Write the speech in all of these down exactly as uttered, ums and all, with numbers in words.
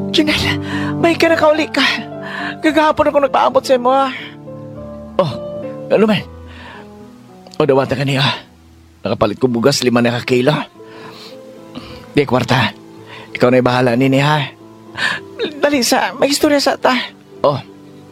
Junel, may ka na kauli ka. Gagahapon ako nagpaabot sa mo, ah. Oh, ano man? O dawata ka niya. Nakapalit ko bugas lima na kakilo. Di kwarta. Ikaw na'y bahala nini ha. Dali sa, may istorya sa ta. Oh,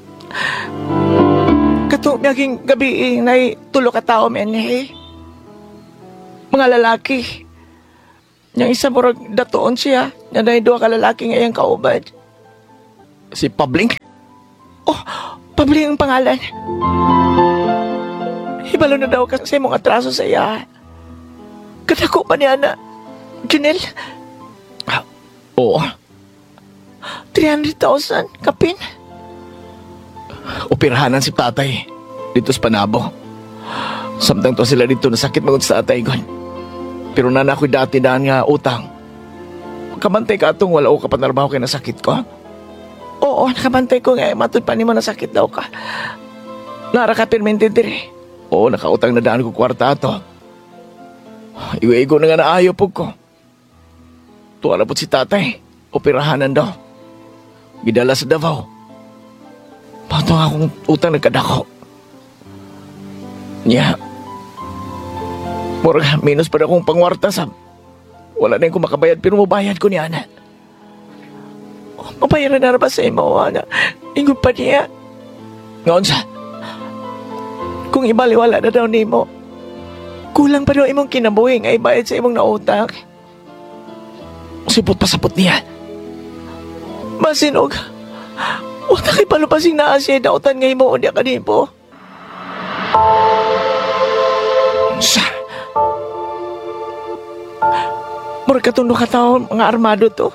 Katong naging gabi na tulo ka tao men eh. Mga lalaki. Yang isa murag datoon siya. Yan na duha ka lalaki ngayang kaubad. si Pabling? Oh, pabli ang pangalan. Hibalo na daw kasi mong atraso sa iya. Katako pa niya na. Junel, Ah, oo. three hundred thousand, kapin. Operahanan si tatay. Dito sa Panabo. Samtang to sila dito nasakit magod sa tatay gon. Pero nana ako'y dati daan nga utang. Kamantay ka atong wala o kapanarbaho kay nasakit ko. Oo, nakabantay ko nga. Matud pa ni mo nasakit daw ka. Nara ka permente dire. Oo, nakautang na daan ko kwarta ato. Iwa-igo na nga naayo po ko. Tuwa na po si tatay. Operahanan daw. Gidala sa Davao. Pato nga akong utang nagkadako. Nya. Mura minus pa na akong pangwarta sa. Wala na yung kumakabayad pero mabayad ko ni Ana. Mabayaran na ba sa imo, ana? Ingod pa niya. Ngaon sa? Kung ibaliwala na daw nimo, kulang pa daw imong kinabuhi nga ibayad sa imong nautang. Sipot pa sapot niya. Masinog. Wala kay palupasing naa siya dautan nga imo unya kanimo. Sa? Mura katundo ka tao mga armado to.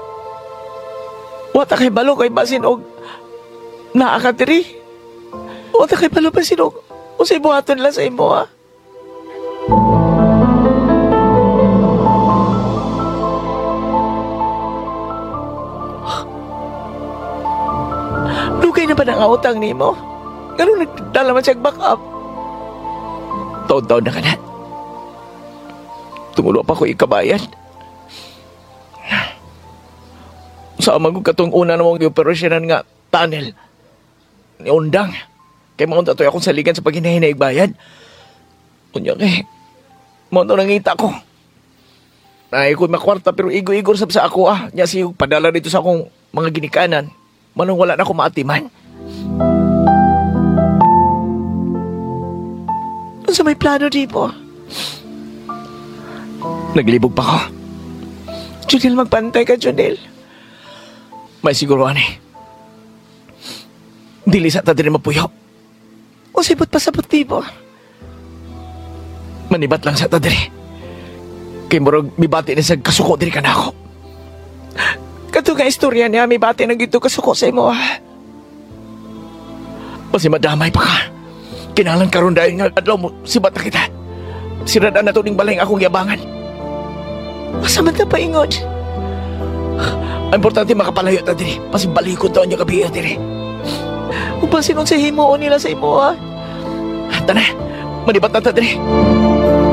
Wata kay balo kay masinog. Naa ka diri. Wata kay balo masinog. Usay buhaton lang sa imo, ha. Lugay na ba ng utang ni mo? Ganun nagdala man siyang back up. Taon-taon na ka na. Tumulo pa ko ikabayan. Sa amang katong una namang operasyonan nga tunnel. Ni Undang. Kay maunta to akong saligan sa paghinahinay bayad. Unya kay maunta nangita ko. Ay ko makwarta pero igo-igor sab sa ako ah. Nya si padala dito sa akong mga ginikanan. Manong wala na ako maatiman. Sa may plano di po. Naglibog pa ko. Junel, magpantay ka, Junel. May siguro ani. Dili sa ta diri mapuyo. O sibot pa sa puti po. Manibat lang sa ta diri. Kay murag mibati ni sa kasuko diri kanako. Kato nga istorya niya, may bati ng gito kasuko sa imo, ha. Basi madamay pa ka. Kinalang karon dahil nga adlaw mo sibat na kita. Siradaan na to ning balay akong yabangan. Masamad na paingod. Ang importante makapalayo ta diri. Basi balikod to ang gabi diri. Upasin sa himo o nila sa imo, ha. Tana, manibat na ta diri.